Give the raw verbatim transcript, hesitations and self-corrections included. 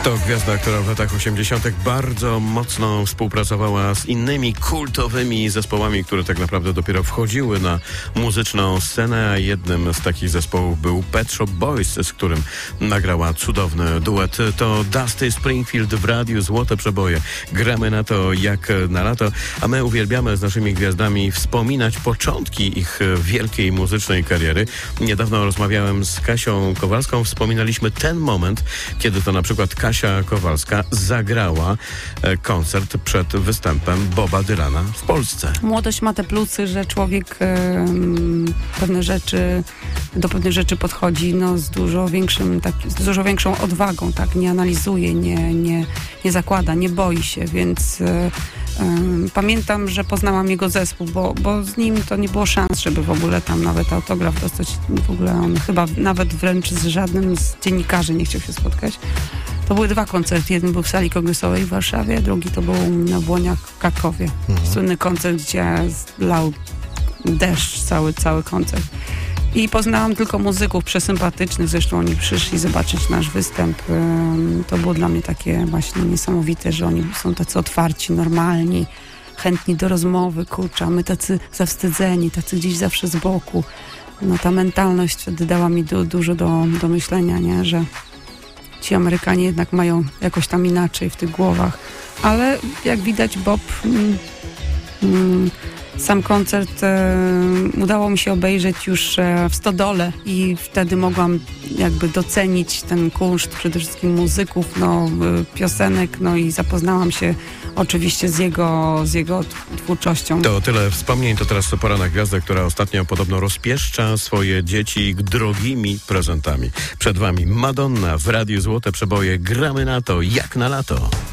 To gwiazda, która w latach osiemdziesiątych bardzo mocno współpracowała z innymi kultowymi zespołami, które tak naprawdę dopiero wchodziły na muzyczną scenę, a jednym z takich zespołów był Pet Shop Boys, z którym nagrała cudowny duet. To Dusty Springfield w radiu Złote Przeboje. Gramy na to jak na lato, a my uwielbiamy z naszymi gwiazdami wspominać początki ich wielkiej muzycznej kariery. Niedawno rozmawiałem z Kasią Kowalską, wspominaliśmy ten moment, kiedy to na przykład Kasia Kowalska zagrała koncert przed występem Boba Dylana w Polsce. Młodość ma te plusy, że człowiek e, pewne rzeczy, do pewnych rzeczy podchodzi no, z, dużo większym, tak, z dużo większą odwagą, tak, nie analizuje, nie, nie, nie zakłada, nie boi się, więc e, e, pamiętam, że poznałam jego zespół, bo, bo z nim to nie było szans, żeby w ogóle tam nawet autograf dostać. W ogóle on chyba nawet wręcz z żadnym z dziennikarzy nie chciał się spotkać. To były dwa koncerty. Jeden był w sali kongresowej w Warszawie, drugi to był na Błoniach w Krakowie. Mhm. Słynny koncert, gdzie lał deszcz, cały, cały koncert. I poznałam tylko muzyków przesympatycznych, zresztą oni przyszli zobaczyć nasz występ. To było dla mnie takie właśnie niesamowite, że oni są tacy otwarci, normalni, chętni do rozmowy, kurczę, a my tacy zawstydzeni, tacy gdzieś zawsze z boku. No ta mentalność wtedy dała mi du- dużo do, do myślenia, nie, że ci Amerykanie jednak mają jakoś tam inaczej w tych głowach. Ale jak widać Bob, mm, mm, sam koncert e, udało mi się obejrzeć już e, w Stodole i wtedy mogłam jakby docenić ten kunszt przede wszystkim muzyków, no, e, piosenek, no i zapoznałam się oczywiście z jego, z jego twórczością. To tyle wspomnień, to teraz pora na gwiazdę, która ostatnio podobno rozpieszcza swoje dzieci drogimi prezentami. Przed wami Madonna w Radiu Złote Przeboje. Gramy na to jak na lato.